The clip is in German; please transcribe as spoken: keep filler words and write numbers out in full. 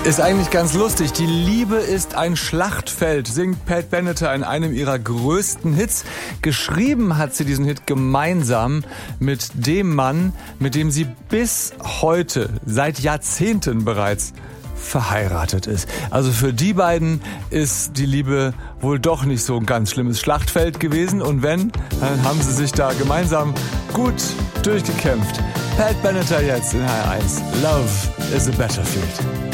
Ist eigentlich ganz lustig. Die Liebe ist ein Schlachtfeld, singt Pat Benatar in einem ihrer größten Hits. Geschrieben hat sie diesen Hit gemeinsam mit dem Mann, mit dem sie bis heute, seit Jahrzehnten bereits, verheiratet ist. Also für die beiden ist die Liebe wohl doch nicht so ein ganz schlimmes Schlachtfeld gewesen. Und wenn, dann haben sie sich da gemeinsam gut durchgekämpft. Pat Benatar jetzt in H R eins. Love is a Battlefield.